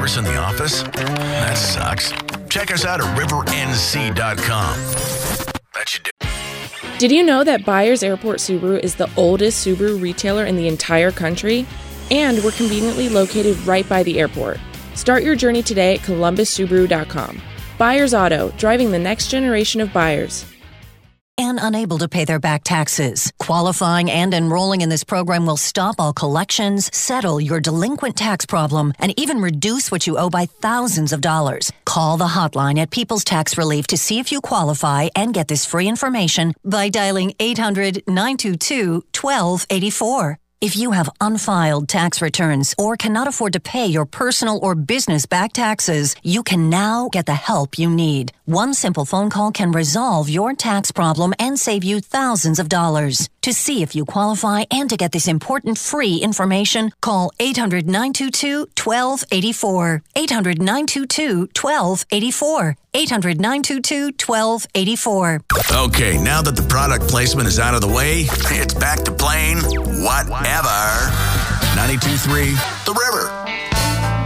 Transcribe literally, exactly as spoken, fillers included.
virus in the office? That sucks. Check us out at river n c dot com. That should do. Did you know that Byers Airport Subaru is the oldest Subaru retailer in the entire country? And we're conveniently located right by the airport. Start your journey today at columbus subaru dot com. Byers Auto, driving the next generation of buyers. And unable to pay their back taxes. Qualifying and enrolling in this program will stop all collections, settle your delinquent tax problem, and even reduce what you owe by thousands of dollars. Call the hotline at People's Tax Relief to see if you qualify and get this free information by dialing eight hundred, nine two two, one two eight four. If you have unfiled tax returns or cannot afford to pay your personal or business back taxes, you can now get the help you need. One simple phone call can resolve your tax problem and save you thousands of dollars. To see if you qualify and to get this important free information, call eight hundred, nine two two, one two eight four. eight hundred, nine two two, one two eight four. eight hundred, nine two two, one two eight four. Okay, now that the product placement is out of the way, it's back to playing whatever. ninety-two point three The River.